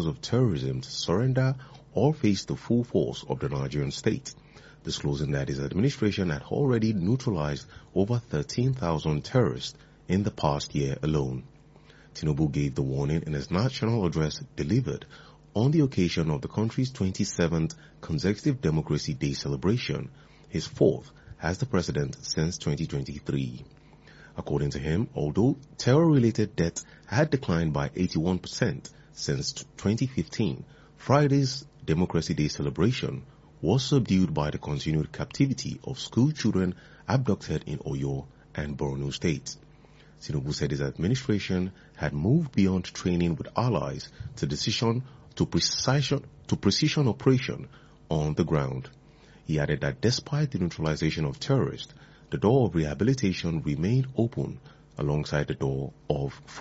supporters of terrorism to surrender or face the full force of the Nigerian state, disclosing that his administration had already neutralized over 13,000 terrorists in the past year alone. Tinubu gave the warning in his national address delivered on the occasion of the country's 27th consecutive Democracy Day celebration, his fourth as the president since 2023. According to him, although terror-related deaths had declined by 81% since 2015, Friday's Democracy Day celebration was subdued by the continued captivity of school children abducted in Oyo and Borno states. Tinubu said his administration had moved beyond training with allies to precision operation on the ground. He added that despite the neutralization of terrorists, the door of rehabilitation remained open alongside the door of